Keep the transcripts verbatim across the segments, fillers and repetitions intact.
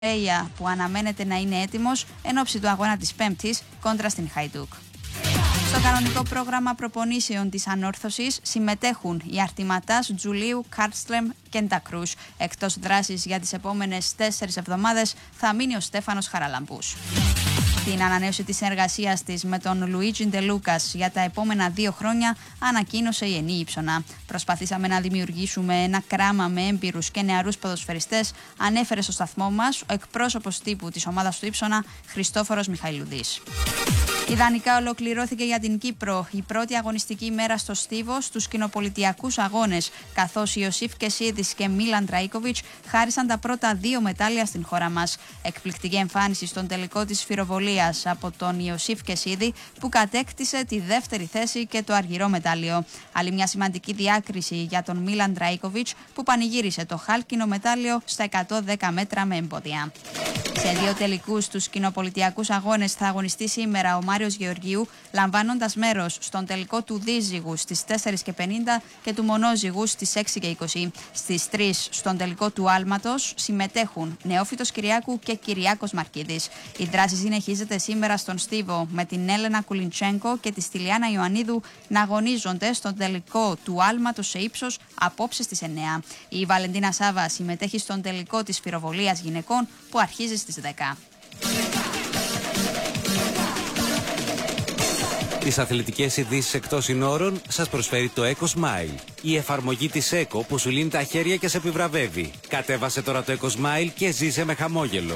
που αναμένεται να είναι έτοιμος εν ώψη του αγώνα της Πέμπτης κόντρα στην Χαϊντούκ. Στο κανονικό πρόγραμμα προπονήσεων της Ανόρθωσης συμμετέχουν οι αρτηματάς Τζουλίου, Κάρτστλεμ και Ντακρούς. Εκτός δράσης για τις επόμενες τέσσερις εβδομάδες θα μείνει ο Στέφανος Χαραλαμπούς. Την ανανέωση της συνεργασίας της με τον Λουίτζι Ντελούκας για τα επόμενα δύο χρόνια ανακοίνωσε η Ενή Ήψονα. Προσπαθήσαμε να δημιουργήσουμε ένα κράμα με έμπειρους και νεαρούς ποδοσφαιριστές, ανέφερε στο σταθμό μας ο εκπρόσωπος τύπου της ομάδας του Ήψονα, Χριστόφορος Μιχαηλουδής. Ιδανικά ολοκληρώθηκε για την Κύπρο η πρώτη αγωνιστική μέρα στο Στίβο στους κοινοπολιτιακούς αγώνες, καθώς Ιωσήφ Κεσίδης και Μίλαν Τραϊκόβιτς χάρισαν τα πρώτα δύο μετάλλια στην χώρα μας. Εκπληκτική εμφάνιση στον τελικό της σφυροβολίας από τον Ιωσήφ Κεσίδη, που κατέκτησε τη δεύτερη θέση και το αργυρό μετάλλιο. Άλλη μια σημαντική διάκριση για τον Μίλαν Τραϊκόβιτς, που πανηγύρισε το χάλκινο μετάλλιο στα εκατόν δέκα μέτρα με εμπόδια. Σε δύο τελικούς στους κοινοπολιτιακούς αγώνες θα αγωνιστεί σήμερα ο Μάριος Γεωργίου, λαμβάνοντας μέρος στον τελικό του δίζυγου στις τέσσερις και πενήντα και του μονόζυγου στις έξι και είκοσι. Στις τρεις στον τελικό του άλματος συμμετέχουν Νεόφυτος Κυριάκου και Κυριάκος Μαρκίδης. Η δράση συνεχίζεται σήμερα στον Στίβο, με την Έλενα Κουλιντσέγκο και τη Στυλιάνα Ιωαννίδου να αγωνίζονται στον τελικό του άλματος σε ύψος απόψε στις εννιά. Η Βαλεντίνα Σάβα συμμετέχει στον τελικό της πυροβολίας γυναικών που αρχίζει στις δέκα. Τις αθλητικές ειδήσεις εκτός συνόρων σας προσφέρει το EcoSmile, η εφαρμογή της Eco που σου λύνει τα χέρια και σε επιβραβεύει. Κατέβασε τώρα το EcoSmile και ζήσε με χαμόγελο.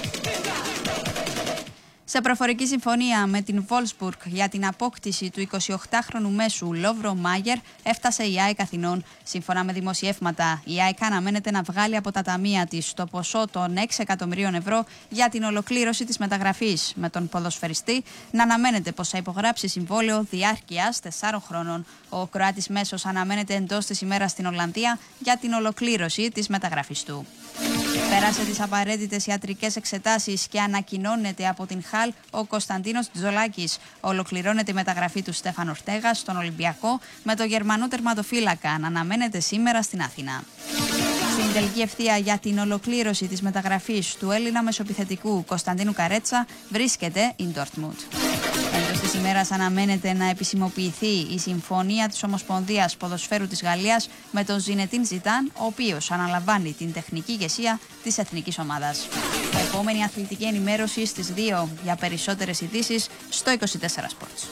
Σε προφορική συμφωνία με την Wolfsburg για την απόκτηση του εικοσιοκτάχρονου μέσου Λόβρο Μάγερ έφτασε η ΑΕΚ Αθηνών. Σύμφωνα με δημοσιεύματα, η ΑΕΚ αναμένεται να βγάλει από τα ταμεία της το ποσό των έξι εκατομμυρίων ευρώ για την ολοκλήρωση της μεταγραφής. Με τον ποδοσφαιριστή να αναμένεται πως θα υπογράψει συμβόλαιο διάρκειας τεσσάρων χρόνων. Ο Κροάτης μέσος αναμένεται εντός της ημέρας στην Ολλανδία για την ολοκλήρωση της μεταγραφής του. Πέρασε τις απαραίτητες ιατρικές εξετάσεις και ανακοινώνεται από την Χαλ ο Κωνσταντίνος Τζολάκης. Ολοκληρώνεται η μεταγραφή του Στέφαν Ορτέγα στον Ολυμπιακό, με το Γερμανό τερματοφύλακα να αναμένεται σήμερα στην Αθήνα. Στην τελική ευθεία για την ολοκλήρωση της μεταγραφής του Έλληνα μεσοεπιθετικού Κωνσταντίνου Καρέτσα βρίσκεται η Ντόρτμουντ. Εντός της ημέρας αναμένεται να επισημοποιηθεί η συμφωνία της Ομοσπονδίας Ποδοσφαίρου της Γαλλίας με τον Ζινετίν Ζιτάν, ο οποίος αναλαμβάνει την τεχνική ηγεσία της εθνικής ομάδας. Επόμενη αθλητική ενημέρωση στις δύο. Για περισσότερες ειδήσεις στο είκοσι τέσσερα Sports.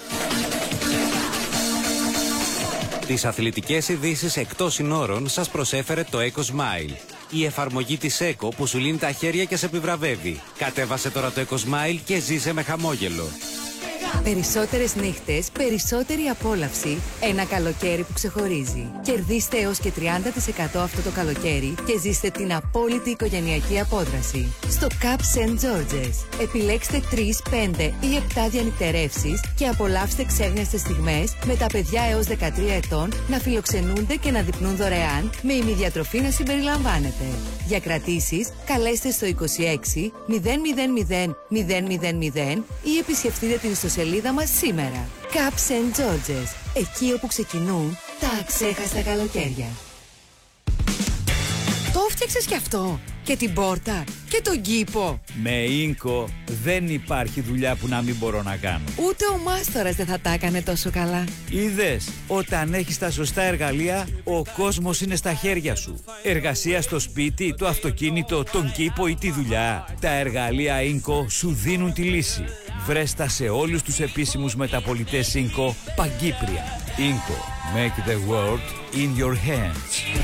Τις αθλητικές ειδήσεις εκτός συνόρων σας προσέφερε το EcoSmile, η εφαρμογή της Eco που σου λύνει τα χέρια και σε επιβραβεύει. Κατέβασε τώρα το EcoSmile και ζήσε με χαμόγελο. Περισσότερες νύχτες, περισσότερη απόλαυση, ένα καλοκαίρι που ξεχωρίζει. Κερδίστε έως και τριάντα τοις εκατό αυτό το καλοκαίρι και ζήστε την απόλυτη οικογενειακή απόδραση. Στο Cup σεντ George's επιλέξτε τρεις, πέντε ή επτά διανυκτερεύσεις και απολαύστε ξέχνιαστες στιγμές με τα παιδιά έως δεκατρία ετών να φιλοξενούνται και να δειπνούν δωρεάν, με ημιδιατροφή να συμπεριλαμβάνεται. Για κρατήσεις, καλέστε στο είκοσι έξι μηδέν μηδέν μηδέν μηδέν μηδέν μηδέν ή επισκεφτείτε την ιστοσελίδα μας σήμερα. Cup σεντ George's, εκεί όπου ξεκινούν τα αξέχαστα καλοκαίρια. Το φτιάξες κι αυτό, και την πόρτα, και τον κήπο. Με Ίνκο δεν υπάρχει δουλειά που να μην μπορώ να κάνω. Ούτε ο μάστορας δεν θα τα έκανε τόσο καλά. Είδες, όταν έχεις τα σωστά εργαλεία, ο κόσμος είναι στα χέρια σου. Εργασία στο σπίτι, το αυτοκίνητο, τον κήπο ή τη δουλειά. Τα εργαλεία Ίνκο σου δίνουν τη λύση. Βρες τα σε όλους τους επίσημους μεταπολιτές Ίνκο παγκύπρια. Ίνκο, make the world in your hands.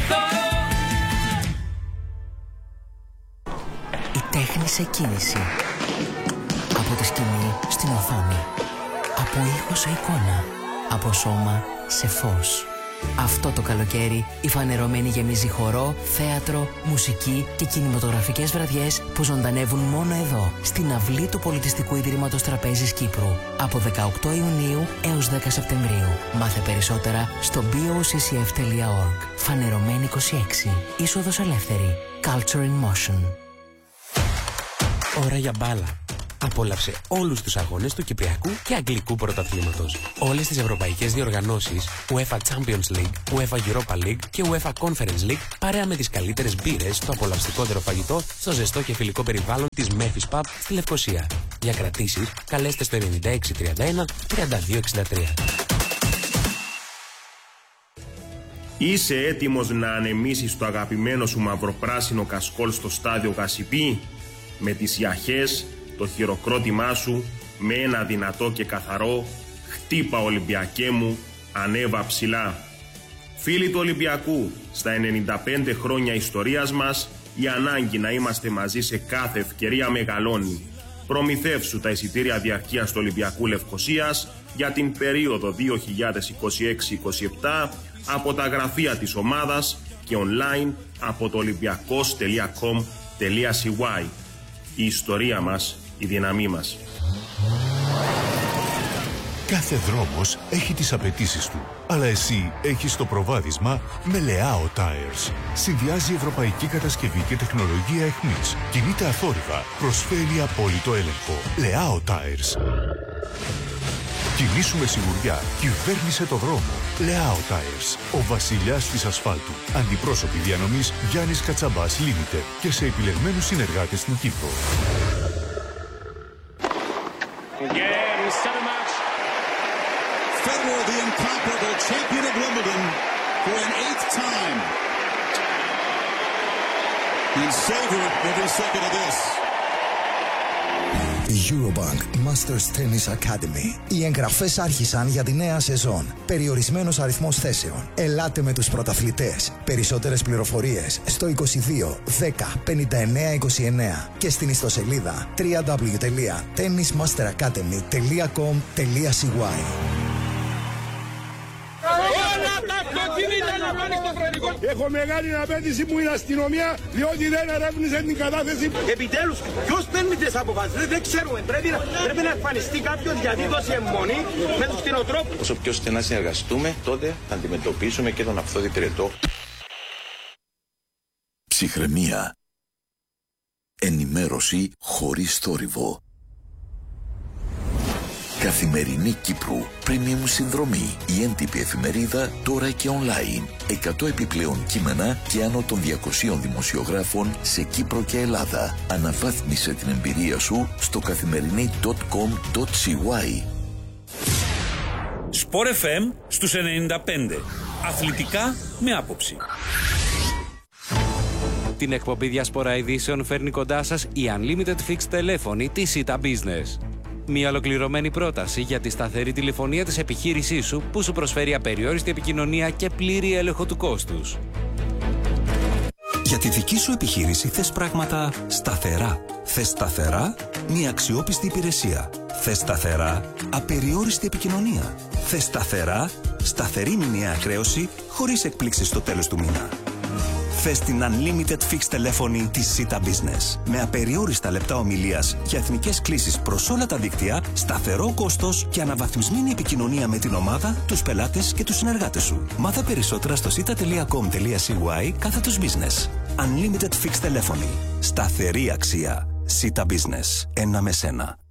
Η τέχνη σε κίνηση. Από τη σκηνή στην οθόνη. Από ήχο σε εικόνα. Από σώμα σε φως. Αυτό το καλοκαίρι η Φανερωμένη γεμίζει χορό, θέατρο, μουσική και κινηματογραφικές βραδιές που ζωντανεύουν μόνο εδώ, στην αυλή του Πολιτιστικού Ιδρύματος Τραπέζης Κύπρου. Από δεκαοκτώ Ιουνίου έως δέκα Σεπτεμβρίου. Μάθε περισσότερα στο μπι ο σι σι εφ τελεία org. Φανερωμένη είκοσι έξι. Είσοδος ελεύθερη. Culture in motion. Ώρα για μπάλα. Απόλαυσε όλους τους αγώνες του Κυπριακού και Αγγλικού Πρωταθλήματος. Όλες τις ευρωπαϊκές διοργανώσεις, UEFA Champions League, UEFA Europa League και UEFA Conference League, παρέα με τις καλύτερες μπύρες στο απολαυστικότερο φαγητό, στο ζεστό και φιλικό περιβάλλον της Memphis Pub στη Λευκοσία. Για κρατήσεις, καλέστε στο ενενήντα έξι τριάντα ένα τριάντα δύο εξήντα τρία. Είσαι έτοιμος να ανεμίσεις το αγαπημένο σου μαυροπράσινο κασκόλ στο στάδιο Γασιπί? Με τις ιαχές, το χειροκρότημά σου, με ένα δυνατό και καθαρό «Χτύπα Ολυμπιακέ μου, ανέβα ψηλά». Φίλοι του Ολυμπιακού, στα ενενήντα πέντε χρόνια ιστορίας μας, η ανάγκη να είμαστε μαζί σε κάθε ευκαιρία μεγαλώνει. Προμηθεύσου τα εισιτήρια διαρκείας του Ολυμπιακού Λευκοσίας για την περίοδο δύο χιλιάδες είκοσι έξι είκοσι επτά από τα γραφεία της ομάδας και online από το ολυμπιακός τελεία κομ τελεία σι γουάι. Η ιστορία μας, η δύναμή μας. Κάθε δρόμος έχει τις απαιτήσεις του, αλλά εσύ έχεις το προβάδισμα με Leao Tires. Συνδυάζει ευρωπαϊκή κατασκευή και τεχνολογία αιχμής. Κινείται αθόρυβα, προσφέρει απόλυτο έλεγχο. Leao Tires. Κινήσου με σιγουριά, κυβέρνησε το δρόμο. Leao Tires, ο βασιλιάς της ασφάλτου. Αντιπρόσωποι διανομής Γιάννης Κατσαμπάς Limited και σε επιλεγμένους συνεργάτες στην Κύπρο. Federer, the incomparable champion of Wimbledon for an eighth time. And savor every second of this. Eurobank Masters Tennis Academy. Οι εγγραφές άρχισαν για τη νέα σεζόν. Περιορισμένος αριθμός θέσεων. Ελάτε με τους πρωταθλητές. Περισσότερες πληροφορίες στο είκοσι δύο δέκα πενήντα εννέα είκοσι εννέα και στην ιστοσελίδα double-u double-u double-u τελεία tennis master academy τελεία com τελεία σι γουάι. Έχω μεγάλη απέτηση που είναι αστυνομία, διότι δεν ερεύνησε την κατάθεση. Επιτέλους, ποιος παίρνει τις αποφάσεις? Δεν ξέρουμε. Πρέπει να, πρέπει να εμφανιστεί κάποιος γιατί δώσει αιμονή με τους κτηνοτρόπους. Όσο πιο στενά συνεργαστούμε, τότε θα αντιμετωπίσουμε και τον αυθόδη πυρετό. Ψυχραιμία. Ενημέρωση χωρίς θόρυβο. Καθημερινή Κύπρου, premium συνδρομή, η έντυπη εφημερίδα τώρα και online. εκατό επιπλέον κείμενα και άνω των διακοσίων δημοσιογράφων σε Κύπρο και Ελλάδα. Αναβάθμισε την εμπειρία σου στο καθημερινή τελεία κομ τελεία σι γουάι. Σπορ εφ εμ στους ενενήντα πέντε. Αθλητικά με άποψη. Την εκπομπή Διασπορά Ειδήσεων φέρνει κοντά σας η Unlimited Fixed τηλέφωνη της σι έι τι έι Business. Μια ολοκληρωμένη πρόταση για τη σταθερή τηλεφωνία της επιχείρησής σου που σου προσφέρει απεριόριστη επικοινωνία και πλήρη έλεγχο του κόστους. Για τη δική σου επιχείρηση θες πράγματα σταθερά. Θες σταθερά μια αξιόπιστη υπηρεσία. Θες σταθερά απεριόριστη επικοινωνία. Θες σταθερά σταθερή μηνιαία χρέωση χωρίς εκπλήξεις στο τέλος του μήνα. Θες την Unlimited Fixed τηλέφωνη της σι έι τι έι Business με απεριόριστα λεπτά ομιλίας και εθνικές κλήσεις προς όλα τα δίκτυα, σταθερό κόστος και αναβαθμισμένη επικοινωνία με την ομάδα, τους πελάτες και τους συνεργάτες σου. Μάθε περισσότερα στο σι έι τι έι τελεία κομ τελεία σι γουάι κάθετος business. Unlimited Fixed τηλέφωνη. Σταθερή αξία. σι έι τι έι Business. Ένα με σένα.